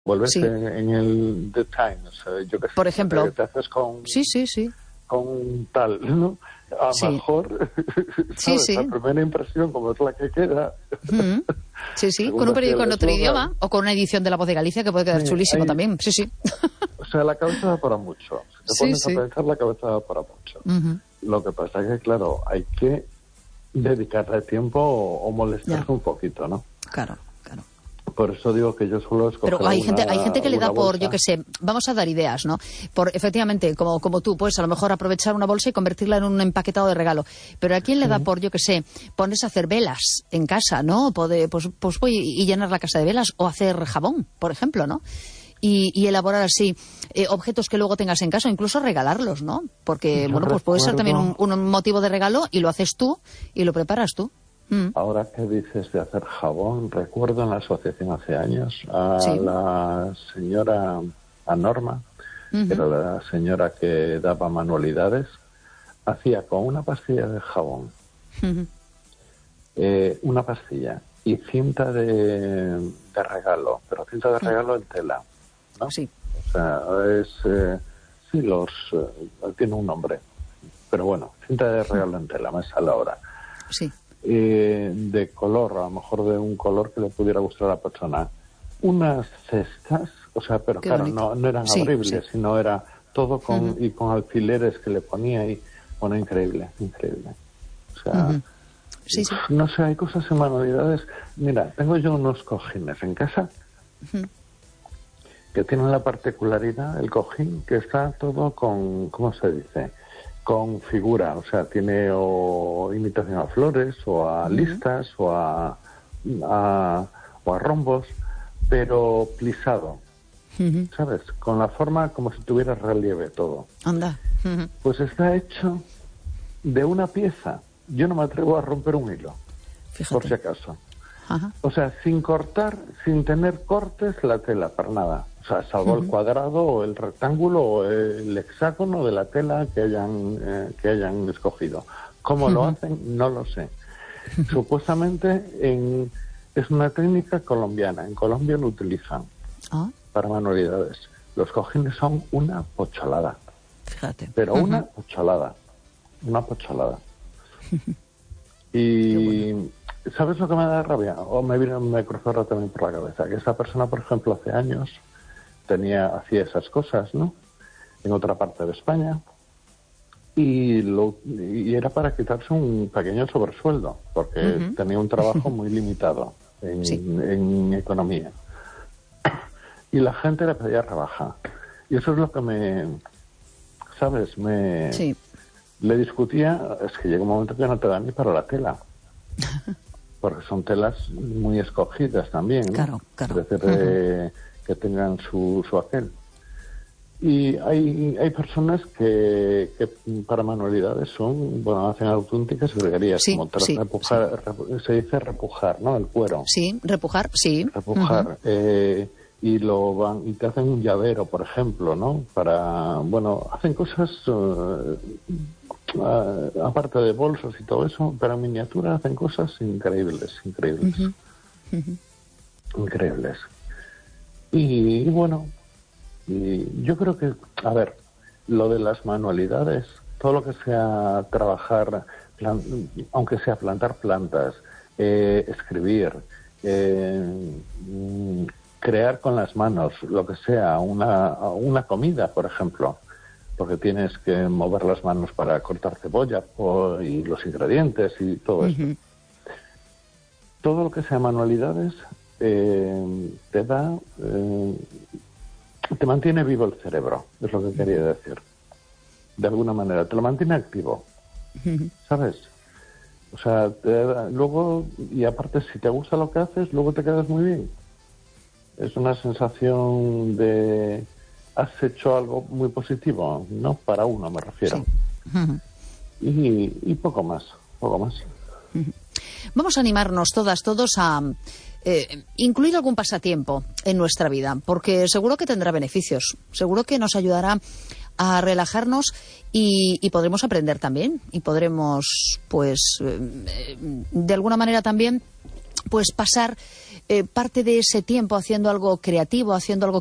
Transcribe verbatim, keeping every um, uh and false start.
vuelves Sí. en, en el The Times, eh, yo qué sé, Por ejemplo. te, te haces con, Sí, sí, sí. con tal, ¿no? A lo Sí. mejor, Sí, ¿sabes? sí. La primera impresión, como es la que queda. Mm. Sí, sí, con un segunda periódico si en el otro eslogan. idioma o con una edición de La Voz de Galicia que puede quedar Sí, chulísimo hay- también. Sí, sí. O sea, la cabeza da para mucho. Si te Sí, pones sí. a pensar, la cabeza da para mucho. Ujú. Lo que pasa es que, claro, hay que dedicarle tiempo o, o molestarse Ya. un poquito, ¿no? Claro, claro. Por eso digo que yo suelo escoger Pero hay gente, hay alguna, gente que le da alguna por, bolsa. yo qué sé, vamos a dar ideas, ¿no? Por, efectivamente, como, como tú, pues a lo mejor aprovechar una bolsa y convertirla en un empaquetado de regalo. Pero ¿a quién le da por, yo qué sé, ponerse a hacer velas en casa, ¿no? Pode- pues, pues voy y llenar la casa de velas o hacer jabón, por ejemplo, ¿no? Y, y elaborar así eh, objetos que luego tengas en casa, o incluso regalarlos, ¿no? Porque, Yo bueno, pues puede ser también un, recuerdo- un motivo de regalo y lo haces tú y lo preparas tú. Mm. Ahora que dices de hacer jabón, recuerdo en la asociación hace años a Sí. la señora, a Norma, que Ujú. era la señora que daba manualidades, hacía con una pastilla de jabón, Ujú. eh, una pastilla y cinta de, de regalo, pero cinta de regalo en tela, ¿no? Sí. O sea, es, eh, sí, los, eh, tiene un nombre, pero bueno, cinta de regalo en tela, me sale ahora. Sí. Eh, de color, a lo mejor de un color que le pudiera gustar a la persona. Unas cestas, o sea, pero Qué claro, bonito. no, no eran Sí, abribles, sí. sino era todo con, Ujú. y con alfileres que le ponía y, bueno, increíble, increíble. O sea, Ujú. Sí, sí. no sé, hay cosas en manualidades. Mira, tengo yo unos cojines en casa Ujú. que tienen la particularidad, el cojín, que está todo con, ¿cómo se dice? Con figura, o sea, tiene o imitación a flores, o a Ujú. listas, o a, a- o a rombos, pero plisado, Ujú. ¿sabes? Con la forma como si tuviera relieve todo. Anda. Ujú. Pues está hecho de una pieza. Yo no me atrevo a romper un hilo, por si Fíjate. acaso. Ajá. O sea, sin cortar, sin tener cortes la tela, para nada. O sea, salvo el Ujú. cuadrado o el rectángulo o el hexágono de la tela que hayan, eh, que hayan escogido. ¿Cómo lo Ujú. hacen? No lo sé. Supuestamente en, es una técnica colombiana. En Colombia lo utilizan Ah, para manualidades. Los cojines son una pocholada, fíjate. pero Ujú. una pocholada. Una pocholada. Qué bueno. Y ¿sabes lo que me da rabia? O me vino, me cruzó ahora también por la cabeza, que esta persona, por ejemplo, hace años tenía, hacía esas cosas, ¿no? En otra parte de España. Y, lo, y era para quitarse un pequeño sobresueldo, porque Ujú. tenía un trabajo muy limitado en, Sí. en economía. Y la gente le pedía rebaja. Y eso es lo que me, ¿sabes? Me Sí. le discutía, es que llega un momento que no te da ni para la tela. Porque son telas muy escogidas también, ¿no? Claro, claro. Es decir, Ujú. eh, que tengan su, su aquel. Y hay, hay personas que, que para manualidades son, bueno, hacen auténticas virguerías, Sí, como tra- sí, sí. repujar, repu- se dice repujar, ¿no? El cuero. Sí, repujar, sí. Ujú. Repujar. eh, y lo van, y te hacen un llavero, por ejemplo, ¿no? Para, bueno, hacen cosas, eh, ah, aparte de bolsos y todo eso, pero en miniatura hacen cosas increíbles, increíbles, Ujú. Ujú. increíbles. Y, y bueno, y yo creo que, a ver, lo de las manualidades, todo lo que sea trabajar, plan- aunque sea plantar plantas, eh, escribir, eh, mm, crear con las manos, lo que sea, una, una comida, por ejemplo, porque tienes que mover las manos para cortar cebolla o- y los ingredientes y todo esto. Ujú. Todo lo que sea manualidades eh, te da, eh, te mantiene vivo el cerebro, es lo que quería decir. De alguna manera, te lo mantiene activo, Ujú. ¿sabes? O sea, te da- luego, y aparte, si te gusta lo que haces, luego te quedas muy bien. Es una sensación de, has hecho algo muy positivo, ¿no? Para uno, me refiero. Sí. Ujú. Y, y poco más, poco más. Vamos a animarnos todas, todos a eh, incluir algún pasatiempo en nuestra vida, porque seguro que tendrá beneficios, seguro que nos ayudará a relajarnos y, y podremos aprender también y podremos, pues, eh, de alguna manera también pues pasar eh, parte de ese tiempo haciendo algo creativo, haciendo algo